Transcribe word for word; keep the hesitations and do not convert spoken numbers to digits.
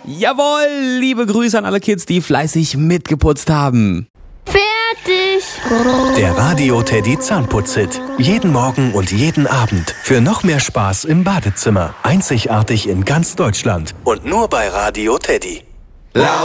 Jawohl, liebe Grüße an alle Kids, die fleißig mitgeputzt haben. Fertig. Der Radio Teddy Zahnputz-Hit. Jeden Morgen und jeden Abend. Für noch mehr Spaß im Badezimmer. Einzigartig in ganz Deutschland. Und nur bei Radio Teddy.